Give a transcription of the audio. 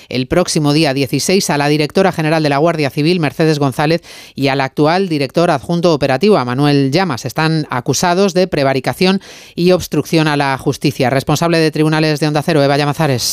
el próximo día 16 a la directora general de la Guardia Civil, Mercedes González, y al actual director adjunto operativo, a Manuel Llamas. Están acusados de prevaricación y obstrucción a la justicia. Responsable de Tribunales de Onda Cero, Eva Llamazares.